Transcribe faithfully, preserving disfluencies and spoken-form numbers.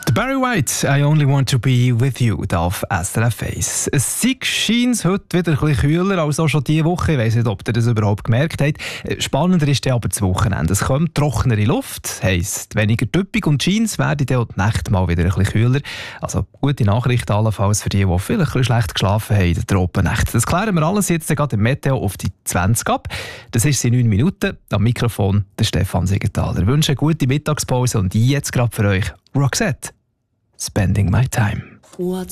Barry White, I only want to be with you, da auf S R F eins. Es scheint heute wieder ein bisschen kühler als auch schon diese Woche. Ich weiss nicht, ob ihr das überhaupt gemerkt habt. Spannender ist dann aber das Wochenende. Es kommt trockenere Luft, heisst weniger Tüppig und Jeans werden dann auch die Nacht mal wieder ein bisschen kühler. Also gute Nachricht allenfalls für die, die vielleicht ein bisschen schlecht geschlafen haben in der Tropennacht. Das klären wir alles jetzt gerade im Meteo auf die zwanzig ab. Das ist in neun Minuten. Am Mikrofon der Stefan Siegenthaler. Ich wünsche eine gute Mittagspause und jetzt gerade für euch Roxette. Spending my time.